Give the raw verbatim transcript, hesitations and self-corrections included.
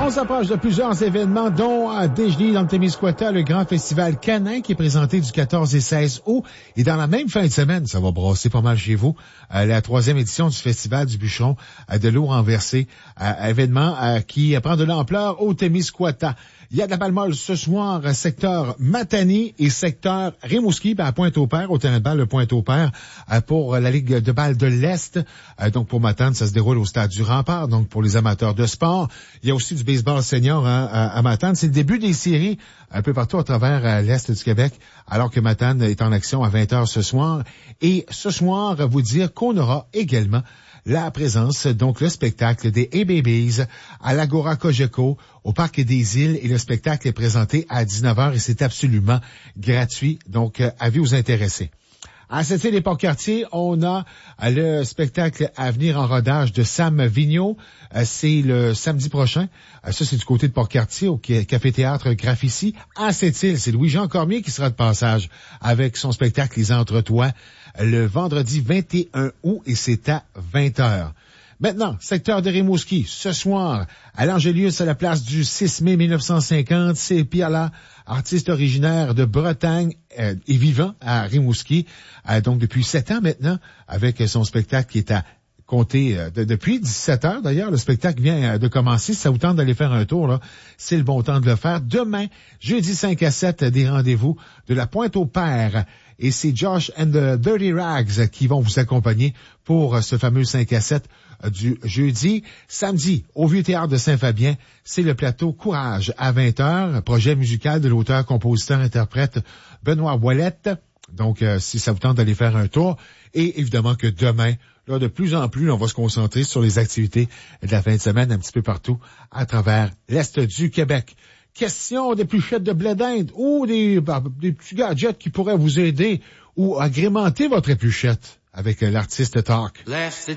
On s'approche de plusieurs événements, dont à Dégelé, dans le Témiscouata, le grand festival Canin qui est présenté du quatorze et seize août. Et dans la même fin de semaine, ça va brasser pas mal chez vous, euh, la troisième édition du Festival du Bûcheron euh, de l'eau renversée, euh, événement euh, qui prend de l'ampleur au Témiscouata. Il y a de la balle molle ce soir, secteur Matani et secteur Rimouski, à Pointe-au-Père, au terrain de balle de Pointe-au-Père, pour la Ligue de balle de l'Est. Donc, pour Matane, ça se déroule au stade du Rempart, donc pour les amateurs de sport. Il y a aussi du baseball senior hein, à Matane. C'est le début des séries un peu partout à travers l'Est du Québec, alors que Matane est en action à vingt heures ce soir. Et ce soir, vous dire qu'on aura également la présence, donc le spectacle des A-Babies à l'Agora Cogeco au Parc des Îles, et le spectacle est présenté à dix-neuf heures et c'est absolument gratuit, donc euh, avis aux intéressés. À Sept-Îles et Port-Cartier, on a le spectacle à venir en rodage de Sam Vigneault. C'est le samedi prochain. Ça, c'est du côté de Port-Cartier, au Café-Théâtre Graphici. À Sept-Îles, c'est Louis-Jean Cormier qui sera de passage avec son spectacle Les Entretoits le vendredi vingt et un août et c'est à vingt heures. Maintenant, secteur de Rimouski, ce soir, à l'Angélius, à la place du six mai mille neuf cent cinquante, c'est Piala, artiste originaire de Bretagne euh, et vivant à Rimouski, euh, donc depuis sept ans maintenant, avec son spectacle qui est à compter euh, de, depuis dix-sept heures d'ailleurs. Le spectacle vient euh, de commencer. Si ça vous tente d'aller faire un tour, là, c'est le bon temps de le faire. Demain, jeudi cinq à sept, des rendez-vous de la Pointe-au-Père. Et c'est Josh and the Dirty Rags qui vont vous accompagner pour ce fameux cinq à sept du jeudi. Samedi, au Vieux-Théâtre de Saint-Fabien, c'est le plateau Courage à vingt heures, projet musical de l'auteur, compositeur, interprète Benoît Ouellette. Donc, euh, si ça vous tente d'aller faire un tour. Et évidemment que demain, là, de plus en plus, on va se concentrer sur les activités de la fin de semaine un petit peu partout à travers l'Est du Québec. Question des pluchettes de blé d'Inde ou des, des petits gadgets qui pourraient vous aider ou agrémenter votre épluchette avec l'artiste Talk. Left the